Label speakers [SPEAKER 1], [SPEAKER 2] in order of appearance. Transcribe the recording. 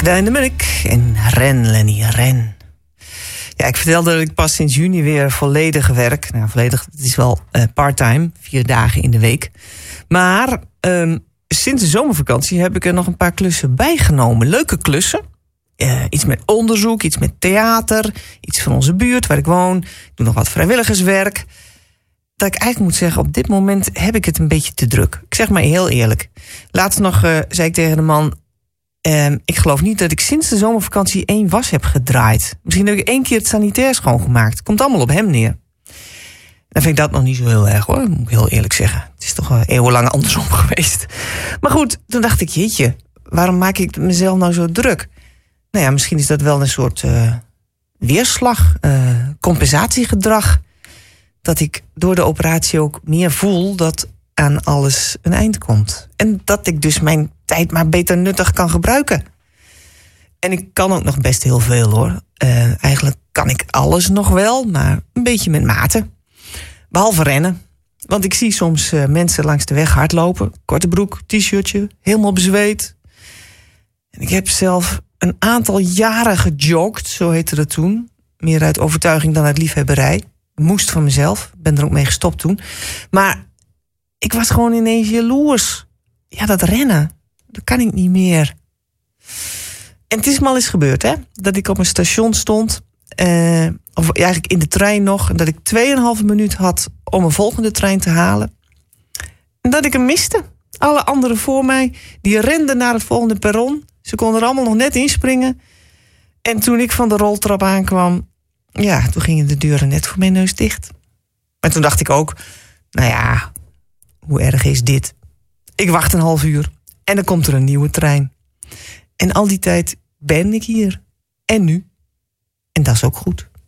[SPEAKER 1] Akda en de Munnik en ren, Lenny, ren. Ja, ik vertelde dat ik pas sinds juni weer volledig werk. Nou, volledig, het is wel part-time, 4 dagen in de week. Maar sinds de zomervakantie heb ik er nog een paar klussen bijgenomen. Leuke klussen. Iets met onderzoek, iets met theater, iets van onze buurt waar ik woon. Ik doe nog wat vrijwilligerswerk. Dat ik eigenlijk moet zeggen, op dit moment heb ik het een beetje te druk. Ik zeg maar heel eerlijk. Laatst nog zei ik tegen de man, ik geloof niet dat ik sinds de zomervakantie 1 was heb gedraaid. Misschien heb ik 1 keer het sanitair schoongemaakt. Komt allemaal op hem neer. Dan vind ik dat nog niet zo heel erg, hoor. Moet ik heel eerlijk zeggen. Het is toch wel eeuwenlang andersom geweest. Maar goed, toen dacht ik, jeetje, waarom maak ik mezelf nou zo druk? Nou ja, misschien is dat wel een soort weerslag, compensatiegedrag. Dat ik door de operatie ook meer voel dat aan alles een eind komt. En dat ik dus mijn tijd maar beter nuttig kan gebruiken. En ik kan ook nog best heel veel, hoor. Eigenlijk kan ik alles nog wel, maar een beetje met mate. Behalve rennen. Want ik zie soms mensen langs de weg hardlopen. Korte broek, t-shirtje, helemaal bezweet. En ik heb zelf een aantal jaren gejogd, zo heette dat toen. Meer uit overtuiging dan uit liefhebberij. Moest van mezelf, ben er ook mee gestopt toen. Maar ik was gewoon ineens jaloers. Ja, dat rennen, dat kan ik niet meer. En het is me al eens gebeurd, hè. Dat ik op een station stond, of eigenlijk in de trein nog, en dat ik 2,5 minuut had om een volgende trein te halen. En dat ik hem miste. Alle anderen voor mij, die renden naar het volgende perron. Ze konden er allemaal nog net inspringen. En toen ik van de roltrap aankwam, ja, toen gingen de deuren net voor mijn neus dicht. Maar toen dacht ik ook, nou ja, hoe erg is dit? Ik wacht een half uur en dan komt er een nieuwe trein. En al die tijd ben ik hier. En nu. En dat is ook goed.